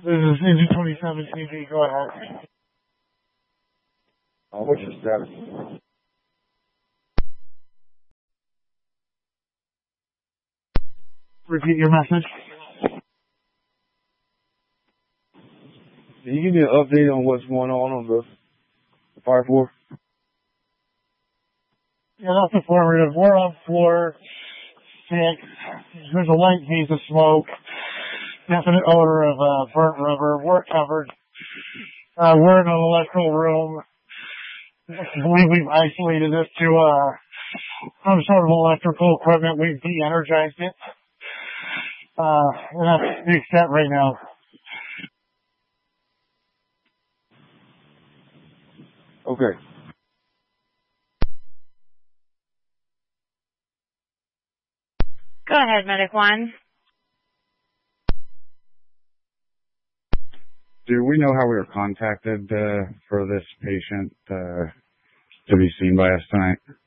This is Engine 27 TV. Go ahead. What's your status? Repeat your message. Can you give me an update on what's going on the fire floor? Yeah, that's affirmative. We're on floor 6. There's a light haze of smoke. Definite odor of burnt rubber. We're covered. We're in an electrical room. I believe we've isolated this to some sort of electrical equipment. We've de-energized it. And that's the extent right now. Okay. Go ahead, Medic 1. Do we know how we were contacted for this patient to be seen by us tonight?